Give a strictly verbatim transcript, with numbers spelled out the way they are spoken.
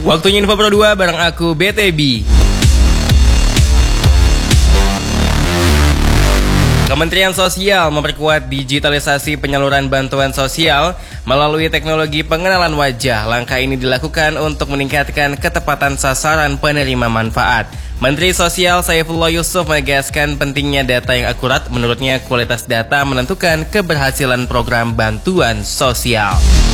Waktunya Info Pro dua bareng aku B T B. Kementerian Sosial memperkuat digitalisasi penyaluran bantuan sosial melalui teknologi pengenalan wajah. Langkah ini dilakukan untuk meningkatkan ketepatan sasaran penerima manfaat. Menteri Sosial Saifullah Yusuf menegaskan pentingnya data yang akurat. Menurutnya, kualitas data menentukan keberhasilan program bantuan sosial.